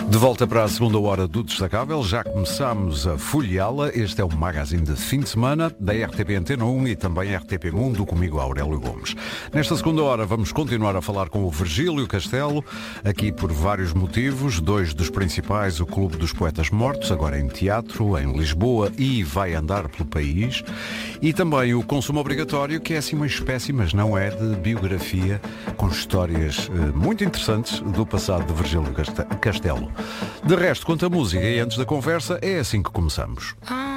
De volta para a segunda hora do Destacável, já começámos a folheá-la. Este é o magazine de fim de semana da RTP Antena 1 e também RTP Mundo, comigo Aurélio Gomes. Nesta segunda hora vamos continuar a falar com o Virgílio Castelo, aqui por vários motivos. Dois dos principais, o Clube dos Poetas Mortos, agora em teatro, em Lisboa, e vai andar pelo país. E também o Consumo Obrigatório, que é assim uma espécie, mas não é, de biografia, com histórias muito interessantes do passado de Virgílio Castelo. De resto, quanto à música e antes da conversa, é assim que começamos.